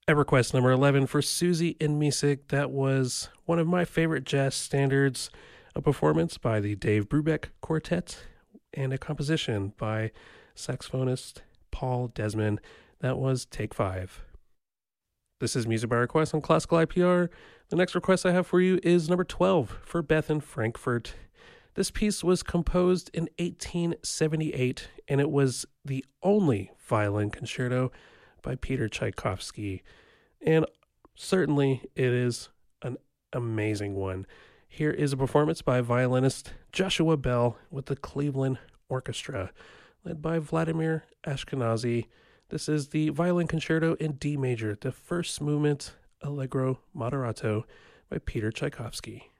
EverQuest number 11 for Susie and Misik. That was one of my favorite jazz standards, a performance by the Dave Brubeck Quartet, and a composition by saxophonist Paul Desmond. That was Take 5. This is Music by Request on Classical IPR. The next request I have for you is number 12 for Beth in Frankfurt. This piece was composed in 1878, and it was the only violin concerto by Peter Tchaikovsky. And certainly it is an amazing one. Here is a performance by violinist Joshua Bell with the Cleveland Orchestra, led by Vladimir Ashkenazy. This is the Violin Concerto in D major, the first movement, Allegro Moderato, by Peter Tchaikovsky.